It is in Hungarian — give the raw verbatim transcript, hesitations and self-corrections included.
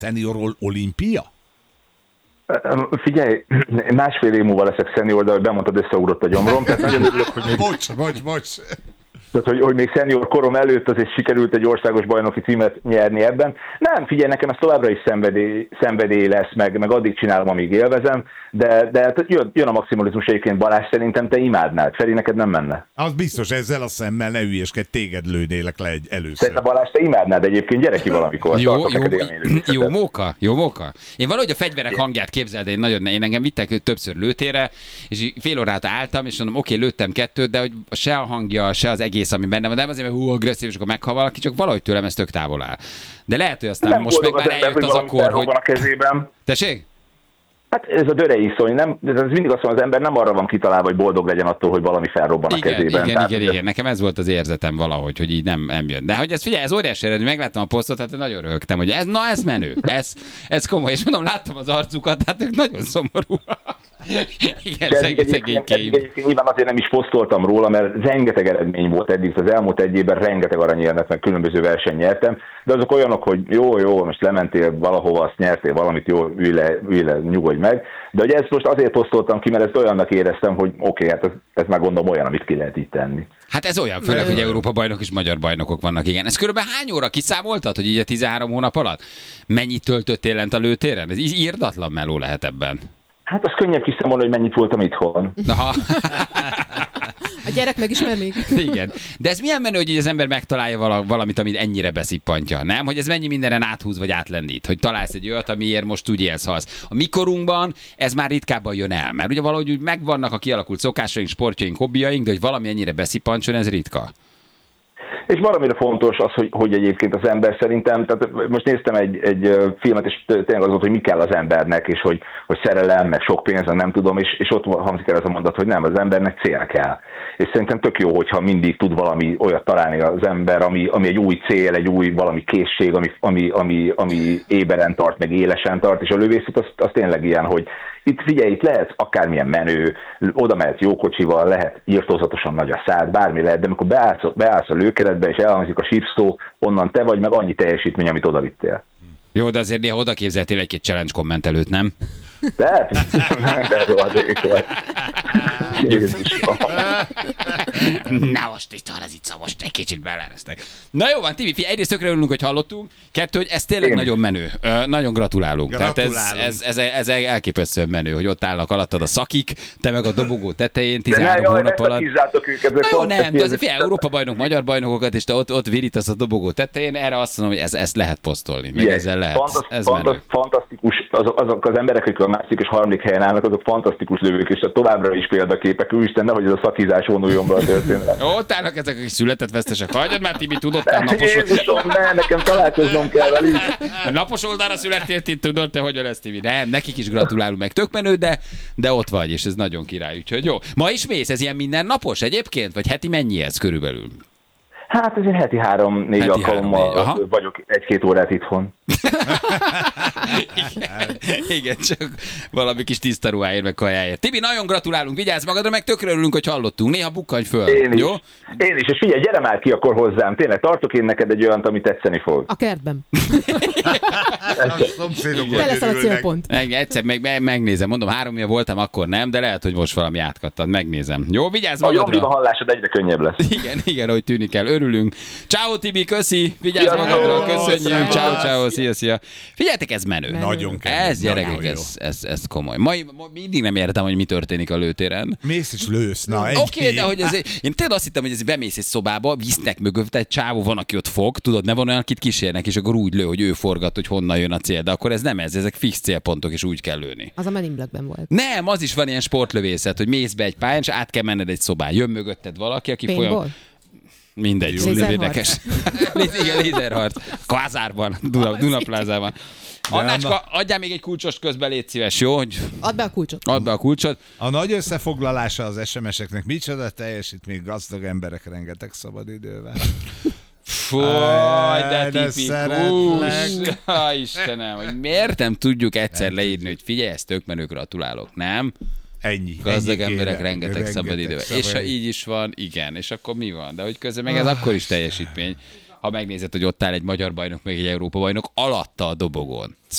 Szenior olimpia? Figyelj, másfél év múlva leszek szenior, de ahogy bemondtad, összeugrott a gyomrom. Tehát nagyon örülök, hogy még... Bocs, bocs, bocs. Tehát, hogy, hogy még szenior korom előtt azért sikerült egy országos bajnoki címet nyerni ebben. Nem, figyelj, nekem ez továbbra is szenvedély, szenvedély lesz, meg, meg addig csinálom, amíg élvezem, de, de jön, jön a maximalizmus egyébként. Balázs, szerintem te imádnád. Feri, neked nem menne. Az biztos, ezzel a szemmel ne hülyeskedj, téged lőnélek le egy először. Szerintem Balázs, te imádnád egyébként, gyere ki valamikor. Jó, jó, jó móka, jó móka. Én valahogy a fegyverek hangját képzeld, én nagyon, én engem vittek többször lőtére, és fél órát álltam, és mondom, oké, lőttem kettőt, de hogy se a hangja, se az egész, ami benne van, nem azért, mert hú, agresszív, és akkor meghal valaki, csak valahogy tőlem ez tök távol áll. De lehet, hogy aztán nem most meg már eljött az akkor, hogy... a kezében. Tessék? Hát ez a dörei szó, nem, ez mindig azt mondom, az ember nem arra van kitalálva, hogy boldog legyen attól, hogy valami felrobban igen, a kezében. Igen, Tehát, igen, igen, nekem ez volt az érzetem valahogy, hogy így nem, nem jön. De hogy ez figyelj, ez óriási eredmény, megláttam a posztot, hát nagyon röhögtem, hogy ez, na ez menő, ez, ez komoly, és mondom, láttam az arcukat, hát ők nagyon szomorú. Igen, szegény, szegénykéim. Nyilván azért nem is posztoltam róla, mert rengeteg eredmény volt eddig, az elmúlt egy évben rengeteg aranyérmet, meg különböző verseny nyertem, de azok olyanok, hogy jó, jó, most lementél valahova, azt nyertél valamit, jó, ülj le, ülj le, nyugodj meg. De hogy ezt most azért posztoltam ki, mert ezt olyannak éreztem, hogy oké, okay, hát ez, ez már gondolom olyan, amit ki lehet így tenni. Hát ez olyan, főleg, hogy Európa bajnok és magyar bajnokok vannak, igen. Ez körülbelül hány óra kiszámoltad, hogy így a tizenhárom hónap alatt? Mennyit töltöttél lent a lőtéren? Ez így írdatlan meló lehet ebben. Hát az könnyebb kiszámolni, hogy mennyit voltam itthon. Aha. A gyerek megismer még. Igen. De ez milyen menő, hogy az ember megtalálja valamit, amit ennyire beszippantja, nem? Hogy ez mennyi mindenen áthúz vagy átlendít, hogy találsz egy olyat, amiért most úgy élsz, halsz. A mikorunkban ez már ritkábban jön el, mert ugye valahogy úgy megvannak a kialakult szokásaink, sportjaink, hobbiaink, de hogy valami ennyire beszippantson, ez ritka. És valamire fontos az, hogy, hogy egyébként az ember szerintem, tehát most néztem egy, egy filmet, és tényleg az volt, hogy mi kell az embernek, és hogy, hogy szerelem, meg sok pénz, nem tudom, és, és ott hangzik el az a mondat, hogy nem, az embernek cél kell. És szerintem tök jó, hogyha mindig tud valami olyat találni az ember, ami, ami egy új cél, egy új valami készség, ami, ami, ami, ami éberen tart, meg élesen tart, és a lövészet az, az tényleg ilyen, hogy itt figyelj, itt lehet akármilyen menő, oda mehet jó kocsival, lehet írtózatosan nagy a szád, bármi lehet, de amikor beállsz, beállsz a lőkeretbe, és elhangzik a sípszó, onnan te vagy, meg annyi teljesítmény, amit oda vittél. Jó, de azért néha oda képzeltél egy-két challenge kommentelőt, nem? De, de rohadék vagy. Na most is torzítszom, most egy kicsit belereztek. Na jó van, Tibi, egyrészt tökre örülünk, hogy hallottunk. Kettő, hogy ez tényleg én nagyon menő. Ö, nagyon gratulálunk. gratulálunk. Tehát ez, ez, ez, ez elképesztően menő, hogy ott állnak alattad a szakik, te meg a dobogó tetején tizenhárom hónap alatt. Őket, na jó, nem, de azért figyelj, Európa bajnok, magyar bajnokokat, és te ott, ott virítasz a dobogó tetején, erre azt mondom, hogy ez, ezt lehet posztolni. Meg ezzel lehet. Fantasz, ez fantasz, fantasztikus, azok, azok az emberek, akik a másik és harmadik helyen állnak, azok fantasztikus lövők, és továbbra is példaképek. Úristen, nehogy ez a szakizás vonuljon be a történet. Ott állnak ezek, akik született vesztesek. Hagyjad már, Tibi, tudod, te napos... Jézusom, ne, nekem találkoznom kell velük. Napos oldalra születtél, itt tudod, te hogyan lesz, Tibi. Nem, nekik is gratulálunk, meg tök menő, de, de ott vagy, és ez nagyon király, úgyhogy jó. Ma is mész, ez ilyen minden napos egyébként, vagy heti mennyi ez körülbelül? Hát azért heti három-négy alkalommal három, vagyok egy-két órát itthon. igen, igen, csak valami kis tiszta ruháért, meg kajáért. Tibi, nagyon gratulálunk, vigyázz magadra, meg tökre örülünk, hogy hallottunk. Néha bukkanj föl, én jó? Is. Én is, és figyelj, gyere már ki akkor hozzám. Tényleg, tartok én neked egy olyant, ami tetszeni fog. A kertben. Te leszel a célpont. Egyszer meg, meg, megnézem, mondom, háromja voltam, akkor nem, de lehet, hogy most valami átkattad, megnézem. Jó, vigyázz magadra. A hallásod egyre könnyebb lesz. Igen, igen, hogy tűnik el, örülünk. Ciao Tibi, köszi, vigyázz magadra, köszönjük, ciao, ciao, szia, szia. Figyeljetek, ez menő. menő. Nagyon kemény. Ez, gyerekek, ez, ez, ez komoly. Ma, ma mindig nem értem, hogy mi történik a lőtéren. Mész és lősz, na egy Oké, okay, de hogy ez, én tényleg azt hittem, hogy ez bemész egy szobába, visznek mögött egy csávó, van, aki ott fog, tudod, ne van olyan, akit kísérnek, és akkor úgy lő, hogy ő forgat, hogy honnan jön a cél, de akkor ez nem ez, ezek fix célpontok, és úgy kell lőni. Az a Men in Blackben volt. Nem, az is van ilyen sportlövészet, hogy mész be egy pályán, és át kell menned egy szobán. Jön mögötted valaki, aki folyam... Mindegy, érdekes. Igen, lézerharc. Kvázárban, Duna, Dunaplázában. Annácska, adjál még egy kulcsost közben, légy szíves, jó? Hogy... Add be a kulcsot. Add be a kulcsot. A nagy összefoglalása az es em es-eknek micsoda teljesítmény, gazdag emberek rengeteg szabadidővel. Fúj, de tipikus. Ha, Istenem, hogy miért nem tudjuk egyszer leírni, hogy figyelj, ezt tök menő, gratulálok, nem? Ennyi. Gazdag ennyi emberek kérem, rengeteg szabadidővel. És ha így is van, igen, és akkor mi van? De hogy közben meg ez akkor is teljesítmény, ha megnézed, hogy ott áll egy magyar bajnok, meg egy Európa bajnok alatta a dobogón. Ez